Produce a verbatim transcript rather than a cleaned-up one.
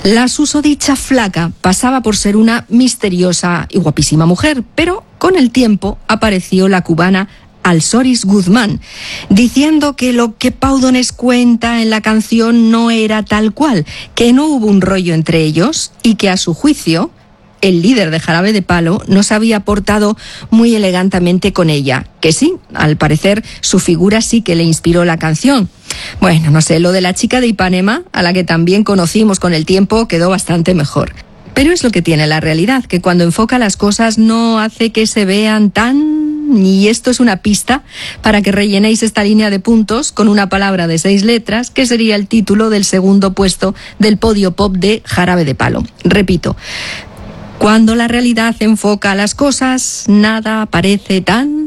La susodicha Flaca pasaba por ser una misteriosa y guapísima mujer, pero con el tiempo apareció la cubana Alsoris Guzmán, diciendo que lo que Pau Donés cuenta en la canción no era tal cual, que no hubo un rollo entre ellos y que a su juicio el líder de Jarabe de Palo no se había portado muy elegantemente con ella, que sí, al parecer su figura sí que le inspiró la canción. Bueno, no sé, lo de la chica de Ipanema, a la que también conocimos con el tiempo, quedó bastante mejor. Pero es lo que tiene la realidad, que cuando enfoca las cosas no hace que se vean tan... Y esto es una pista para que rellenéis esta línea de puntos con una palabra de seis letras, que sería el título del segundo puesto del podio pop de Jarabe de Palo. Repito, cuando la realidad enfoca las cosas, nada parece tan...